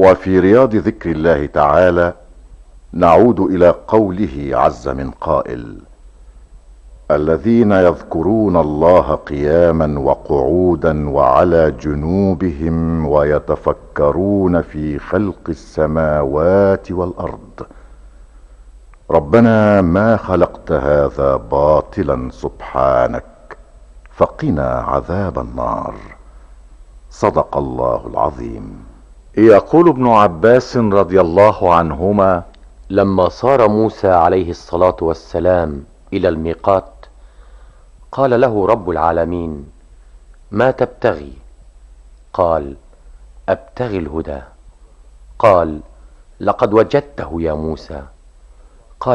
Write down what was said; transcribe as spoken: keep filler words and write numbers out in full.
وفي رياض ذكر الله تعالى نعود الى قوله عز من قائل: الذين يذكرون الله قياما وقعودا وعلى جنوبهم ويتفكرون في خلق السماوات والارض ربنا ما خلقت هذا باطلا سبحانك فقنا عذاب النار. صدق الله العظيم. يقول ابن عباس رضي الله عنهما: لما صار موسى عليه الصلاة والسلام إلى الميقات قال له رب العالمين: ما تبتغي؟ قال: أبتغي الهدى. قال: لقد وجدته يا موسى.